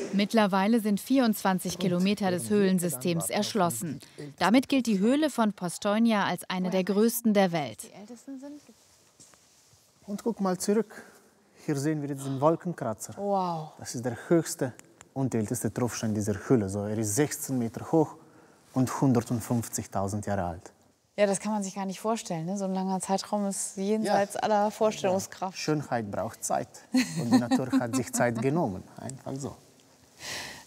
Mittlerweile sind 24 Kilometer des Höhlensystems erschlossen. Damit gilt die Höhle von Postojna als eine der größten der Welt. Und guck mal zurück. Hier sehen wir diesen Wolkenkratzer. Wow. Das ist der höchste und älteste Tropfstein dieser Höhle. So, er ist 16 Meter hoch und 150.000 Jahre alt. Ja, das kann man sich gar nicht vorstellen. Ne? So ein langer Zeitraum ist jenseits aller Vorstellungskraft. Schönheit braucht Zeit. Und die Natur hat sich Zeit genommen. Einfach so.